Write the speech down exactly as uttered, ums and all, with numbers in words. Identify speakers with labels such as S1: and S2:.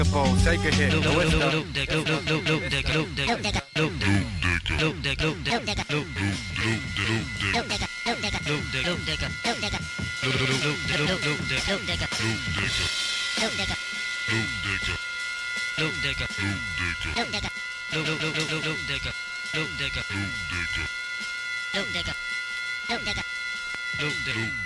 S1: microphone, take a hit.
S2: Loop,
S1: No, it's
S2: loop,
S1: not.
S2: loop, deck, loop, loop, loop, loop, deck, loop, deck, loop, deck, loop, deck, loop, deck, loop, loop, deck, loop, loop, deck, loop, deck, loop, deck, loop, deck, loop, loop, loop, deck, loop, loop, deck, loop, deck, loop, deck, loop, deck, loop, deck, loop, loop, loop, loop, loop, deck, loop, deck, loop, deck, loop, deck, loop, deck, loop, deck.